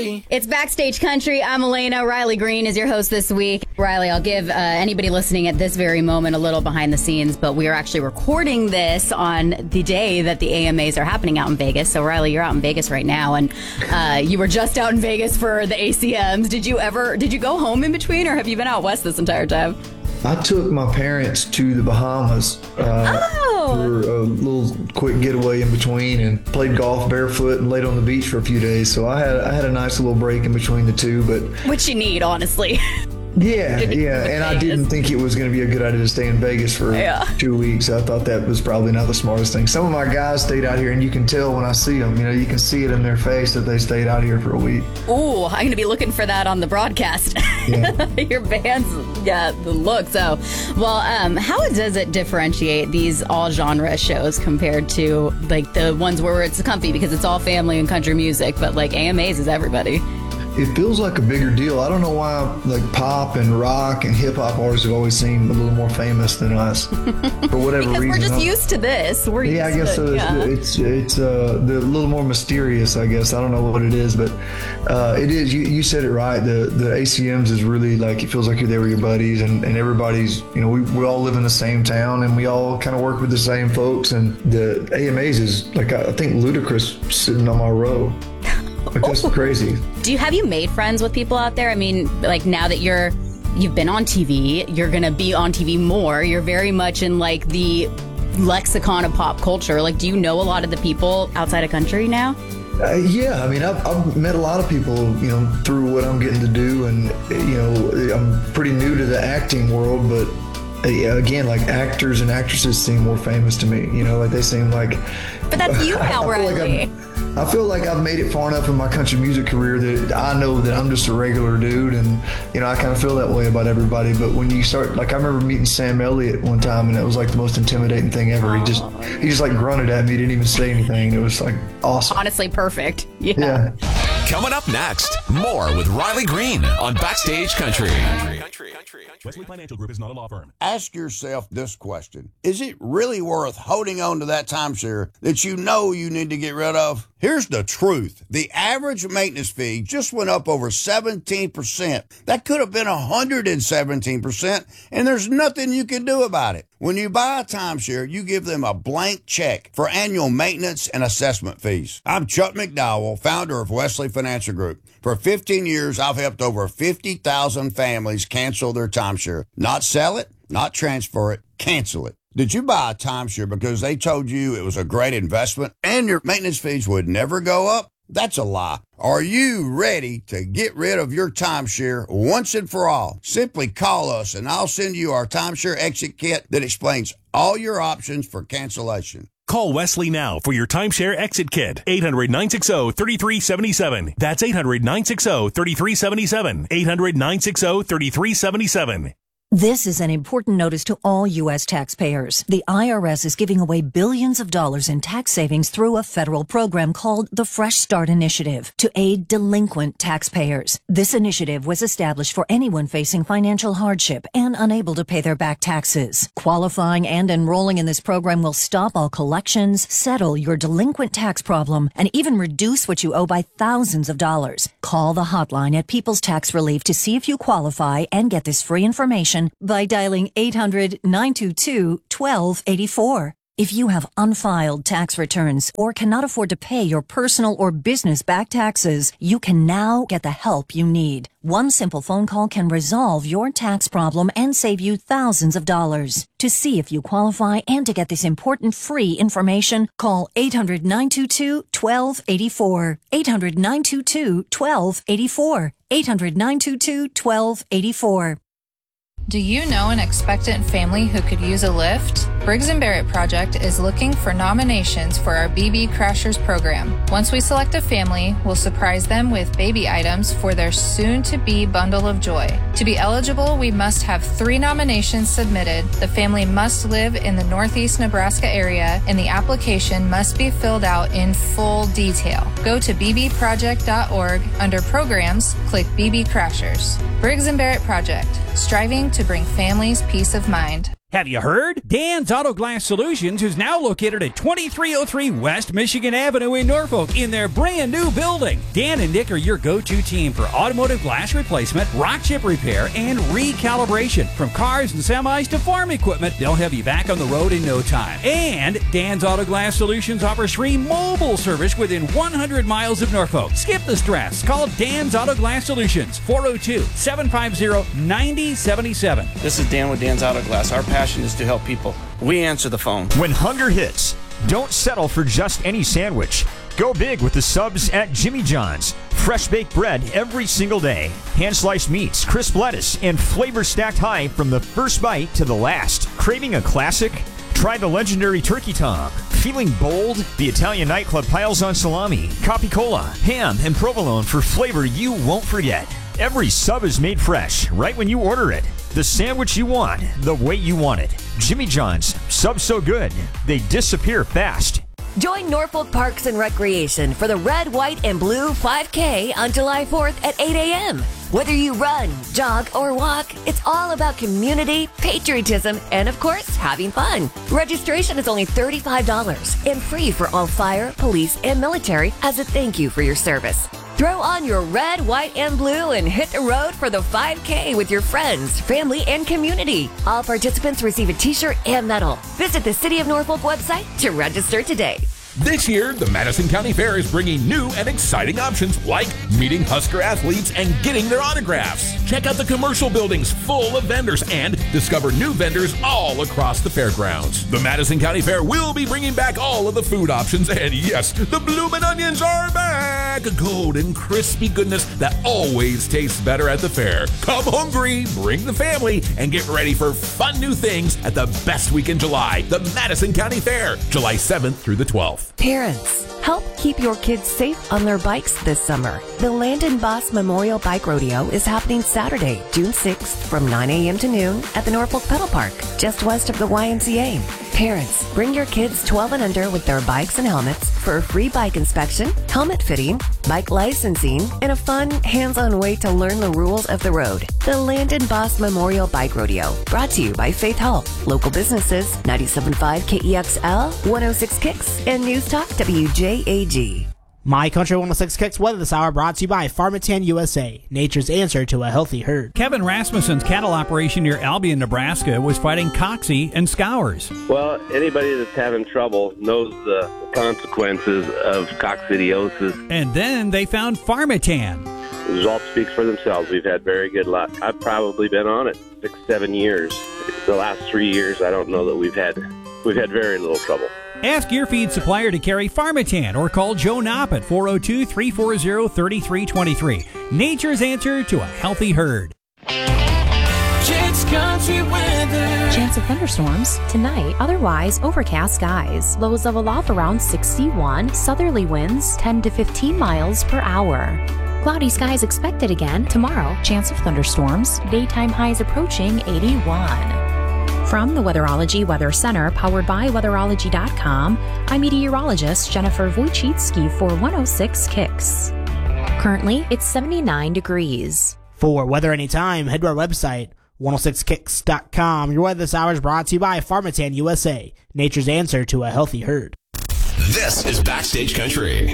It's Backstage Country. I'm Elena. Riley Green is your host this week. Riley, I'll give anybody listening at this very moment a little behind the scenes, but we are actually recording this on the day that the AMAs are happening out in Vegas. So, Riley, you're out in Vegas right now, and you were just out in Vegas for the ACMs. Did you go home in between, or have you been out west this entire time? I took my parents to the Bahamas for a little quick getaway in between, and played golf barefoot and laid on the beach for a few days. So I had a nice little break in between the two, but which you need, honestly. Yeah, and I didn't think it was going to be a good idea to stay in Vegas for 2 weeks. I thought that was probably not the smartest thing. Some of my guys stayed out here, and you can tell when I see them. You know, you can see it in their face that they stayed out here for a week. Ooh, I'm going to be looking for that on the broadcast. Yeah. Your band's, the look. So, well, how does it differentiate these all genre shows compared to like the ones where it's comfy because it's all family and country music, but like AMAs is everybody? It feels like a bigger deal. I don't know why like pop and rock and hip hop artists have always seemed a little more famous than us for whatever because reason. We're just used to this. I guess so. Yeah. It's a little more mysterious, I guess. I don't know what it is, but it is. You said it right. The ACMs is really like, it feels like you're there with your buddies, and everybody's, you know, we all live in the same town, and we all kind of work with the same folks. And the AMAs is like, I think Ludacris sitting on my row. Like, that's crazy. Have you made friends with people out there? I mean, like, now that you've been on TV, you're going to be on TV more. You're very much in like the lexicon of pop culture. Like, do you know a lot of the people outside of country now? Yeah, I mean, I've met a lot of people, you know, through what I'm getting to do, and you know, I'm pretty new to the acting world, but again, like, actors and actresses seem more famous to me. You know, like they seem like. But that's you now, Riley. I feel like I've made it far enough in my country music career that I know that I'm just a regular dude, and you know, I kind of feel that way about everybody. But when you start, like, I remember meeting Sam Elliott one time, and it was like the most intimidating thing ever. He just like grunted at me, didn't even say anything. It was like awesome. Honestly, perfect. Yeah. Coming up next, more with Riley Green on Backstage Country. Wesley Financial Group is not a law firm. Ask yourself this question. Is it really worth holding on to that timeshare that you know you need to get rid of? Here's the truth. The average maintenance fee just went up over 17%. That could have been 117%, and there's nothing you can do about it. When you buy a timeshare, you give them a blank check for annual maintenance and assessment fees. I'm Chuck McDowell, founder of Wesley Financial Group. For 15 years, I've helped over 50,000 families cancel their timeshare. Not sell it, not transfer it, cancel it. Did you buy a timeshare because they told you it was a great investment and your maintenance fees would never go up? That's a lie. Are you ready to get rid of your timeshare once and for all? Simply call us and I'll send you our timeshare exit kit that explains all your options for cancellation. Call Wesley now for your timeshare exit kit. 800-960-3377. That's 800-960-3377. 800-960-3377. This is an important notice to all U.S. taxpayers. The IRS is giving away billions of dollars in tax savings through a federal program called the Fresh Start Initiative to aid delinquent taxpayers. This initiative was established for anyone facing financial hardship and unable to pay their back taxes. Qualifying and enrolling in this program will stop all collections, settle your delinquent tax problem, and even reduce what you owe by thousands of dollars. Call the hotline at People's Tax Relief to see if you qualify and get this free information by dialing 800-922-1284. If you have unfiled tax returns or cannot afford to pay your personal or business back taxes, you can now get the help you need. One simple phone call can resolve your tax problem and save you thousands of dollars. To see if you qualify and to get this important free information, call 800-922-1284. 800-922-1284. 800-922-1284. Do you know an expectant family who could use a lift? Briggs & Barrett Project is looking for nominations for our BB Crashers program. Once we select a family, we'll surprise them with baby items for their soon-to-be bundle of joy. To be eligible, we must have 3 nominations submitted. The family must live in the Northeast Nebraska area, and the application must be filled out in full detail. Go to bbproject.org. Under Programs, click BB Crashers. Briggs & Barrett Project, striving to bring families peace of mind. Have you heard? Dan's Auto Glass Solutions is now located at 2303 West Michigan Avenue in Norfolk in their brand new building. Dan and Nick are your go-to team for automotive glass replacement, rock chip repair, and recalibration. From cars and semis to farm equipment, they'll have you back on the road in no time. And Dan's Auto Glass Solutions offers free mobile service within 100 miles of Norfolk. Skip the stress. Call Dan's Auto Glass Solutions, 402-750-9077. This is Dan with Dan's Auto Glass. Our passion is to help people. We answer the phone. When hunger hits, don't settle for just any sandwich. Go big with the subs at Jimmy John's. Fresh baked bread every single day. Hand-sliced meats, crisp lettuce, and flavor stacked high from the first bite to the last. Craving a classic? Try the legendary Turkey Tom. Feeling bold? The Italian nightclub piles on salami, capicola, ham, and provolone for flavor you won't forget. Every sub is made fresh right when you order it. The sandwich you want, the way you want it. Jimmy John's. Subs so good, they disappear fast. Join Norfolk Parks and Recreation for the Red, White, and Blue 5K on July 4th at 8 a.m. Whether you run, jog, or walk, it's all about community, patriotism, and of course, having fun. Registration is only $35 and free for all fire, police, and military as a thank you for your service. Throw on your red, white, and blue and hit the road for the 5K with your friends, family, and community. All participants receive a t-shirt and medal. Visit the City of Norfolk website to register today. This year, the Madison County Fair is bringing new and exciting options like meeting Husker athletes and getting their autographs. Check out the commercial buildings full of vendors and discover new vendors all across the fairgrounds. The Madison County Fair will be bringing back all of the food options, and yes, the bloomin' onions are back! Golden, crispy goodness that always tastes better at the fair. Come hungry, bring the family, and get ready for fun new things at the best week in July, the Madison County Fair, July 7th through the 12th. Parents, help keep your kids safe on their bikes this summer. The Landon Boss Memorial Bike Rodeo is happening Saturday, June 6th from 9 a.m. to noon at the Norfolk Pedal Park, just west of the YMCA. Parents, bring your kids 12 and under with their bikes and helmets for a free bike inspection, helmet fitting, bike licensing, and a fun, hands-on way to learn the rules of the road. The Landon Boss Memorial Bike Rodeo, brought to you by Faith Health, local businesses, 97.5 KEXL, 106 Kicks, and News Talk WJAG. My Country 106 Kicks weather this hour brought to you by Pharmatan USA, nature's answer to a healthy herd. Kevin Rasmussen's cattle operation near Albion, Nebraska was fighting coxswain and scours. Well, anybody that's having trouble knows the consequences of coccidiosis. And then they found Pharmatan. The result speaks for themselves. We've had very good luck. I've probably been on it 6-7 years. The last 3 years, I don't know that we've had very little trouble. Ask your feed supplier to carry Pharmatan or call Joe Knopp at 402-340-3323. Nature's answer to a healthy herd. Jake's Country Weather. Chance of thunderstorms tonight. Otherwise, overcast skies. Lows level off around 61. Southerly winds 10 to 15 miles per hour. Cloudy skies expected again tomorrow. Chance of thunderstorms. Daytime highs approaching 81. From the Weatherology Weather Center, powered by Weatherology.com, I'm meteorologist Jennifer Wojcicki for 106 Kicks. Currently, it's 79 degrees. For weather anytime, head to our website, 106kicks.com. Your weather this hour is brought to you by Pharmatan USA, nature's answer to a healthy herd. This is Backstage Country.